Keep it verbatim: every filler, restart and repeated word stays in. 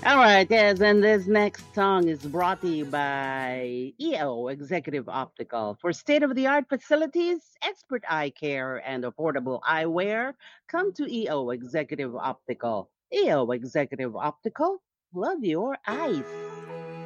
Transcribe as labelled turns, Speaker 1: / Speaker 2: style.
Speaker 1: All right, yes, and this next song is brought to you by E O Executive Optical. For state of the art facilities, expert eye care, and affordable eyewear, come to E O Executive Optical. E O Executive Optical, love your eyes.